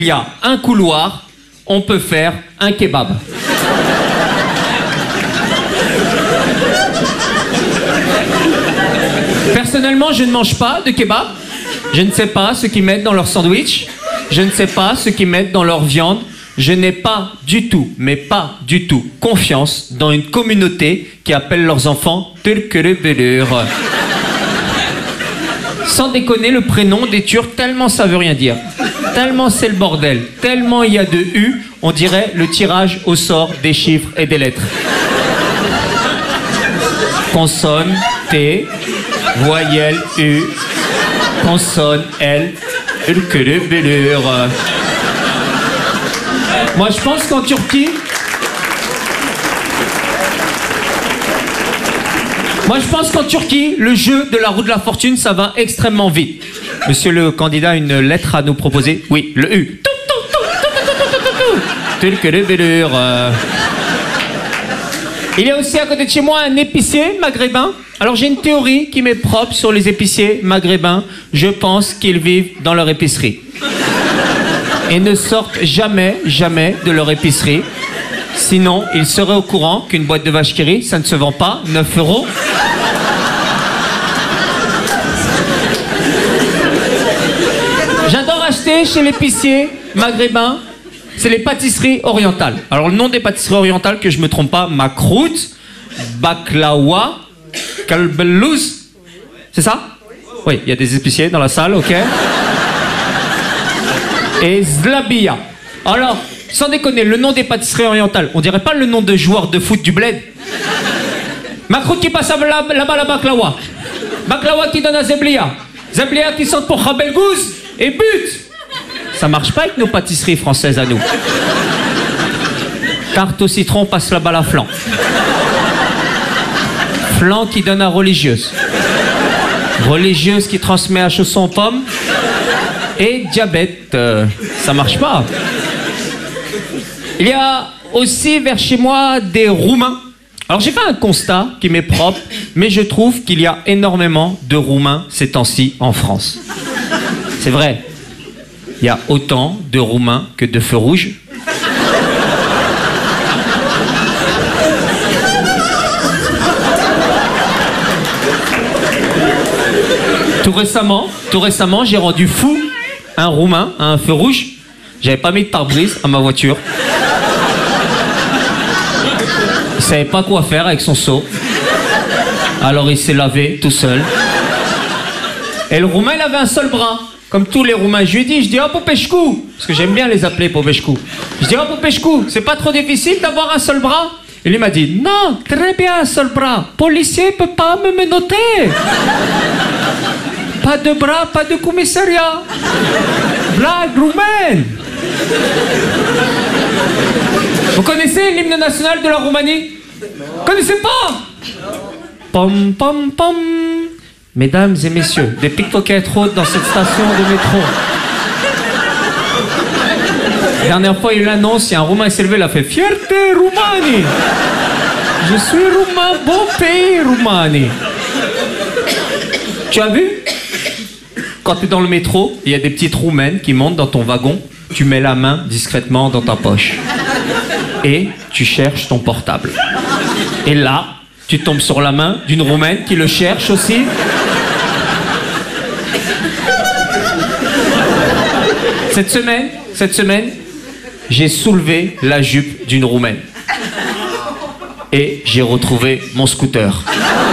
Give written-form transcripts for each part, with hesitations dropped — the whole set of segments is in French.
Il y a un couloir, on peut faire un kebab. Personnellement, je ne mange pas de kebab. Je ne sais pas ce qu'ils mettent dans leur sandwich. Je ne sais pas ce qu'ils mettent dans leur viande. Je n'ai pas du tout, mais pas du tout, confiance dans une communauté qui appelle leurs enfants Türkülübülür. Sans déconner, le prénom des Turcs, tellement ça veut rien dire. Tellement c'est le bordel. Tellement il y a de U, on dirait le tirage au sort des chiffres et des lettres. Consonne T, voyelle U, consonne L, Türkülübülür. Moi, je pense qu'en Turquie... le jeu de la roue de la fortune, ça va extrêmement vite. Monsieur le candidat, une lettre à nous proposer? Oui, le U. Il y a aussi à côté de chez moi un épicier maghrébin. Alors j'ai une théorie qui m'est propre sur les épiciers maghrébins. Je pense qu'ils vivent dans leur épicerie. Et ne sortent jamais de leur épicerie. Sinon, ils seraient au courant qu'une boîte de vache qui rit, ça ne se vend pas 9 €. J'adore acheter chez l'épicier maghrébin, c'est les pâtisseries orientales. Alors le nom des pâtisseries orientales, que je me trompe pas, Makrout, Baklawa, Kalbelouz, c'est ça? Oui, il y a des épiciers dans la salle, ok. Et Zlabia. Alors, sans déconner, le nom des pâtisseries orientales, on dirait pas le nom de joueur de foot du bled. Makrout qui passe là-bas la Baklawa. Baklawa qui donne à Zeblia. Zeblia qui sort pour Khabelgouz et but. Ça marche pas avec nos pâtisseries françaises à nous. Tarte au citron passe là-bas la flan. Flan qui donne à religieuse. Religieuse qui transmet à chausson pomme. Et diabète, ça marche pas. Il y a aussi vers chez moi des Roumains. Alors j'ai fait un constat qui m'est propre, mais je trouve qu'il y a énormément de Roumains ces temps-ci en France. C'est vrai, il y a autant de Roumains que de feux rouges. Tout récemment, j'ai rendu fou un Roumain à un feu rouge. J'avais pas mis de pare-brise à ma voiture. Il savait pas quoi faire avec son seau. Alors il s'est lavé tout seul. Et le Roumain, il avait un seul bras. Comme tous les Roumains. Je lui ai dit, oh Popescu, parce que j'aime bien les appeler Popescu. Je dis, oh Popescu, c'est pas trop difficile d'avoir un seul bras? Et lui m'a dit, non, très bien un seul bras. Policier peut pas me menotter. Pas de bras, pas de commissariat. Blague roumaine. Vous connaissez l'hymne national de la Roumanie? Vous connaissez pas? Pom pom pom. Mesdames et messieurs, des pickpockets rôdent dans cette station de métro. La dernière fois, il y a eu l'annonce, il y a un Roumain qui s'est levé, il a fait Fierté Roumanie. Je suis Roumain, beau pays Roumanie. Tu as vu? Quand tu es dans le métro, il y a des petites Roumaines qui montent dans ton wagon. Tu mets la main discrètement dans ta poche. Et tu cherches ton portable. Et là, tu tombes sur la main d'une Roumaine qui le cherche aussi. Cette semaine, j'ai soulevé la jupe d'une Roumaine. Et j'ai retrouvé mon scooter.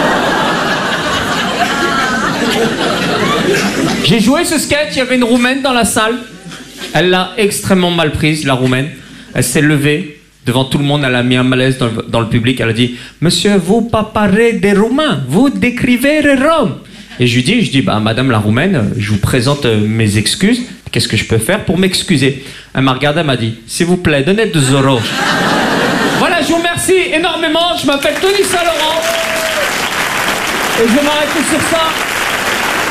J'ai joué ce sketch, il y avait une Roumaine dans la salle. Elle l'a extrêmement mal prise, la Roumaine. Elle s'est levée devant tout le monde, elle a mis un malaise dans le public. Elle a dit « Monsieur, vous pas parlez des Roumains, vous décrivez les Roms. » Et je lui dis bah, Madame la Roumaine, je vous présente mes excuses. Qu'est-ce que je peux faire pour m'excuser? Elle m'a regardé, elle m'a dit « S'il vous plaît, donnez 2 €. » Voilà, je vous remercie énormément. Je m'appelle Tony Saint-Laurent. Et je vais m'arrêter sur ça.